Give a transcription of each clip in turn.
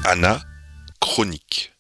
Chronique.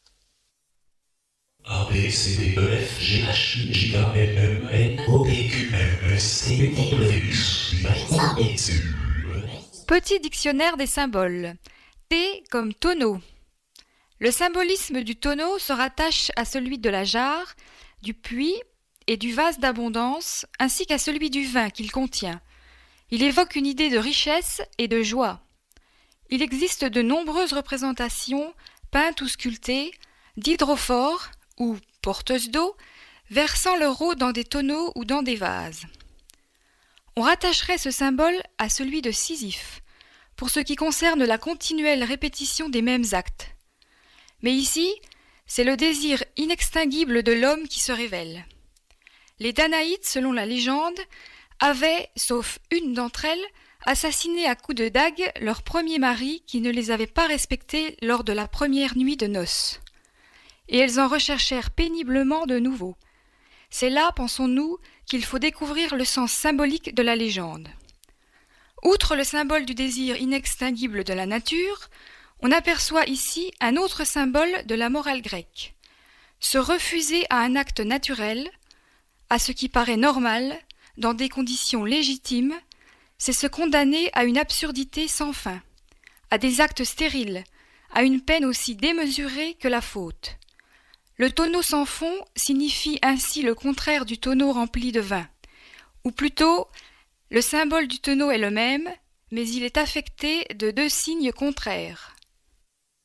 A, B, C, D, E, F, G, H, I, J, K, L, M, N, O, P, Q, R, S, T, U, V, W, Petit dictionnaire des symboles. T comme tonneau. Le symbolisme du tonneau se rattache à celui de la jarre, du puits et du vase d'abondance, ainsi qu'à celui du vin qu'il contient. Il évoque une idée de richesse et de joie. Il existe de nombreuses représentations, peintes ou sculptées, d'hydrophores, ou porteuses d'eau, versant leur eau dans des tonneaux ou dans des vases. On rattacherait ce symbole à celui de Sisyphe, pour ce qui concerne la continuelle répétition des mêmes actes. Mais ici, c'est le désir inextinguible de l'homme qui se révèle. Les Danaïdes, selon la légende, avaient, sauf une d'entre elles, assassiné à coups de dague leur premier mari qui ne les avait pas respectés lors de la première nuit de noces. Et elles en recherchèrent péniblement de nouveau. C'est là, pensons-nous, qu'il faut découvrir le sens symbolique de la légende. Outre le symbole du désir inextinguible de la nature, on aperçoit ici un autre symbole de la morale grecque. Se refuser à un acte naturel, à ce qui paraît normal, dans des conditions légitimes, c'est se condamner à une absurdité sans fin, à des actes stériles, à une peine aussi démesurée que la faute. Le tonneau sans fond signifie ainsi le contraire du tonneau rempli de vin, ou plutôt, le symbole du tonneau est le même, mais il est affecté de deux signes contraires.